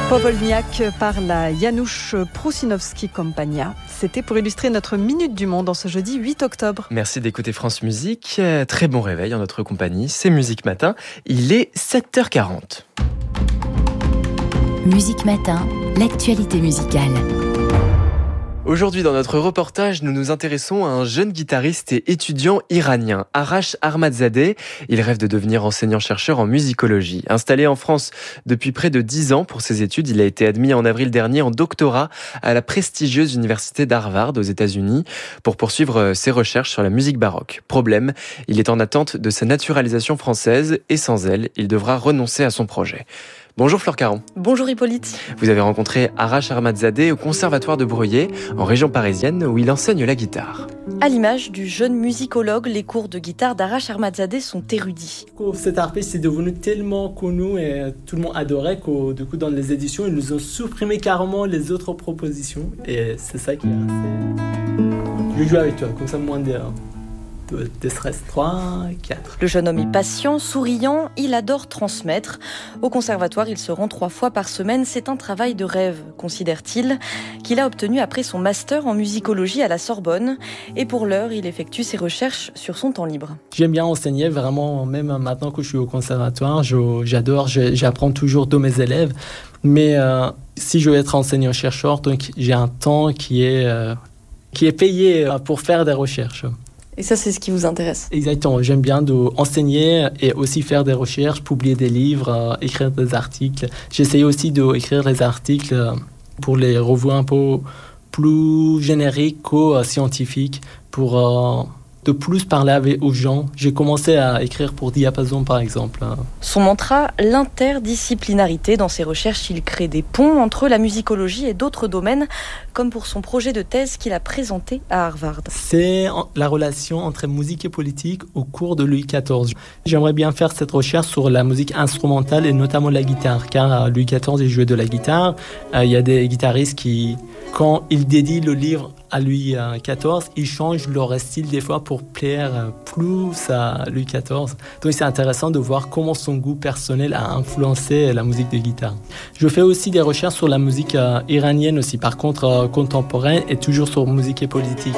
Powolniak par la Janusz Prusinowski Kompania. C'était pour illustrer notre Minute du Monde en ce jeudi 8 octobre. Merci d'écouter France Musique. Très bon réveil en notre compagnie. C'est Musique Matin. Il est 7h40. Musique Matin, l'actualité musicale. Aujourd'hui, dans notre reportage, nous nous intéressons à un jeune guitariste et étudiant iranien, Arash Ahmadzadeh. Il rêve de devenir enseignant-chercheur en musicologie. Installé en France depuis près de 10 ans pour ses études, il a été admis en avril dernier en doctorat à la prestigieuse université d'Harvard aux États-Unis pour poursuivre ses recherches sur la musique baroque. Problème, il est en attente de sa naturalisation française et sans elle, il devra renoncer à son projet. Bonjour Flore Caron. Bonjour Hippolyte. Vous avez rencontré Arash Ahmadzadeh au Conservatoire de Breuillé, en région parisienne, où il enseigne la guitare. À l'image du jeune musicologue, les cours de guitare d'Arash Ahmadzadeh sont érudits. Cet artiste est devenu tellement connu et tout le monde adorait que du coup dans les éditions, ils nous ont supprimé carrément les autres propositions. Et c'est ça qui est assez... Je vais jouer avec toi, comme ça moins de stress. 3, 4. Le jeune homme est patient, souriant, il adore transmettre. Au conservatoire, il se rend 3 fois par semaine. C'est un travail de rêve, considère-t-il, qu'il a obtenu après son master en musicologie à la Sorbonne. Et pour l'heure, il effectue ses recherches sur son temps libre. J'aime bien enseigner, vraiment, même maintenant que je suis au conservatoire, j'adore, j'apprends toujours de mes élèves. Mais si je veux être enseignant-chercheur, donc j'ai un temps qui est payé pour faire des recherches. Et ça, c'est ce qui vous intéresse? Exactement, j'aime bien enseigner et aussi faire des recherches, publier des livres, écrire des articles. J'essaye aussi d'écrire des articles pour les revues un peu plus génériques que scientifiques, pour de plus parler aux gens. J'ai commencé à écrire pour Diapason, par exemple. Son mantra, l'interdisciplinarité. Dans ses recherches, il crée des ponts entre la musicologie et d'autres domaines, comme pour son projet de thèse qu'il a présenté à Harvard. C'est la relation entre musique et politique au cours de Louis XIV. J'aimerais bien faire cette recherche sur la musique instrumentale et notamment la guitare, car Louis XIV, il jouait de la guitare. Il y a des guitaristes qui, quand ils dédient le livre à Louis XIV, ils changent leur style des fois pour plaire plus à Louis XIV. Donc c'est intéressant de voir comment son goût personnel a influencé la musique de guitare. Je fais aussi des recherches sur la musique iranienne aussi, par contre contemporaine, et toujours sur musique et politique.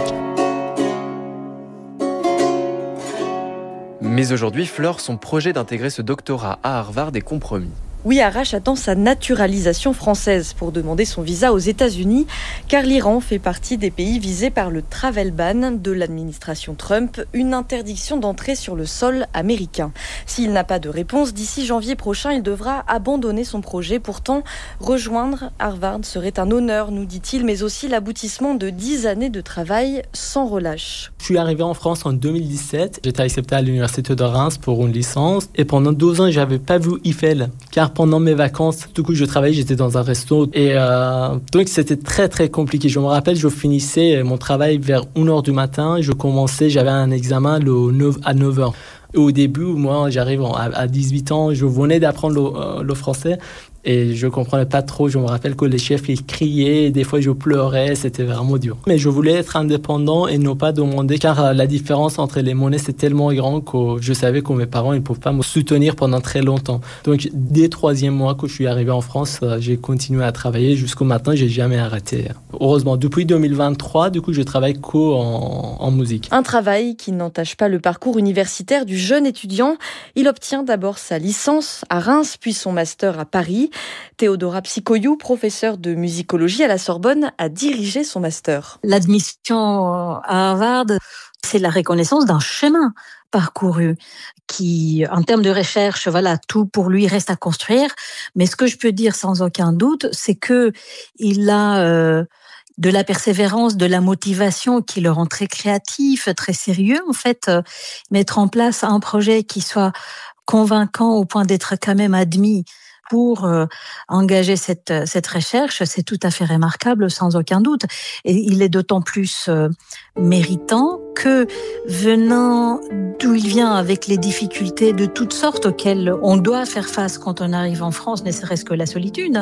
Mais aujourd'hui, Flore, son projet d'intégrer ce doctorat à Harvard est compromis. Oui, Arash attend sa naturalisation française pour demander son visa aux États-Unis, car l'Iran fait partie des pays visés par le travel ban de l'administration Trump, une interdiction d'entrée sur le sol américain. S'il n'a pas de réponse, d'ici janvier prochain, il devra abandonner son projet. Pourtant, rejoindre Harvard serait un honneur, nous dit-il, mais aussi l'aboutissement de 10 années de travail sans relâche. Je suis arrivé en France en 2017. J'étais accepté à l'université de Reims pour une licence. Et pendant 2 ans, je n'avais pas vu Eiffel, car pendant mes vacances, du coup, je travaillais, j'étais dans un resto. Et donc, c'était très, très compliqué. Je me rappelle, je finissais mon travail vers 1h du matin. J'avais un examen à 9h. Au début, moi, j'arrive à 18 ans, je venais d'apprendre le français. Et je ne comprenais pas trop. Je me rappelle que les chefs, ils criaient. Des fois, je pleurais. C'était vraiment dur. Mais je voulais être indépendant et ne pas demander. Car la différence entre les monnaies, c'est tellement grand que je savais que mes parents ne pouvaient pas me soutenir pendant très longtemps. Donc, dès le 3e mois que je suis arrivé en France, j'ai continué à travailler. Jusqu'au matin, je n'ai jamais arrêté. Heureusement, depuis 2023, du coup, je travaille qu'en musique. Un travail qui n'entache pas le parcours universitaire du jeune étudiant. Il obtient d'abord sa licence à Reims, puis son master à Paris. Théodora Psychoiou, professeure de musicologie à la Sorbonne, a dirigé son master. L'admission à Harvard, c'est la reconnaissance d'un chemin parcouru qui, en termes de recherche, voilà, tout pour lui reste à construire. Mais ce que je peux dire sans aucun doute, c'est que il a de la persévérance, de la motivation qui le rend très créatif, très sérieux. En fait, mettre en place un projet qui soit convaincant au point d'être quand même admis pour engager cette recherche, c'est tout à fait remarquable, sans aucun doute. Et il est d'autant plus méritant que, venant d'où il vient, avec les difficultés de toutes sortes auxquelles on doit faire face quand on arrive en France, ne serait-ce que la solitude.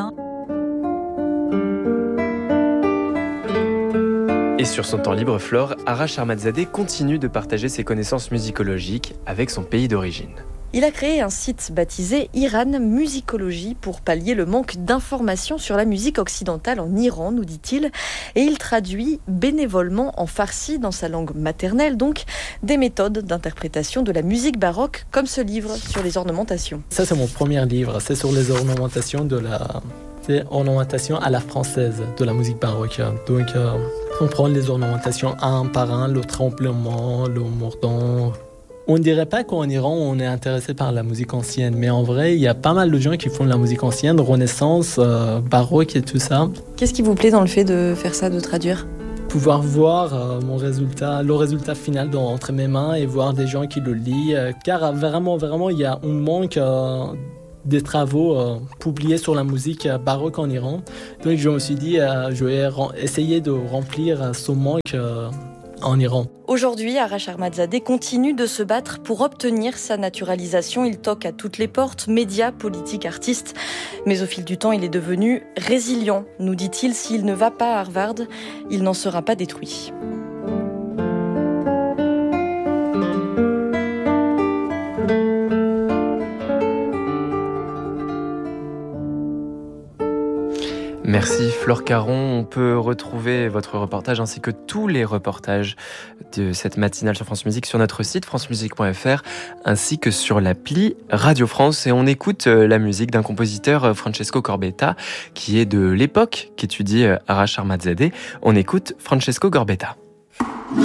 Et sur son temps libre, Flore, Arash Ahmadzadeh continue de partager ses connaissances musicologiques avec son pays d'origine. Il a créé un site baptisé Iran Musicology pour pallier le manque d'informations sur la musique occidentale en Iran, nous dit-il. Et il traduit bénévolement en farsi, dans sa langue maternelle, donc des méthodes d'interprétation de la musique baroque, comme ce livre sur les ornementations. Ça, c'est mon premier livre. C'est sur les ornementations c'est ornementation à la française de la musique baroque. Donc, on prend les ornementations un par un, le tremblement, le mordant. On ne dirait pas qu'en Iran, on est intéressé par la musique ancienne, mais en vrai, il y a pas mal de gens qui font de la musique ancienne, Renaissance, baroque et tout ça. Qu'est-ce qui vous plaît dans le fait de faire ça, de traduire ? Pouvoir voir le résultat final entre mes mains et voir des gens qui le lisent, car vraiment, il y a un manque des travaux publiés sur la musique baroque en Iran. Donc je me suis dit, je vais essayer de remplir ce manque en Iran. Aujourd'hui, Arash Ahmadzadeh continue de se battre pour obtenir sa naturalisation. Il toque à toutes les portes, médias, politiques, artistes. Mais au fil du temps, il est devenu résilient, nous dit-il. S'il ne va pas à Harvard, il n'en sera pas détruit. Merci Flore Caron. On peut retrouver votre reportage ainsi que tous les reportages de cette matinale sur France Musique sur notre site francemusique.fr ainsi que sur l'appli Radio France. Et on écoute la musique d'un compositeur, Francesco Gorbetta, qui est de l'époque qu'étudie Arash Ahmadzadeh. On écoute Francesco Gorbetta.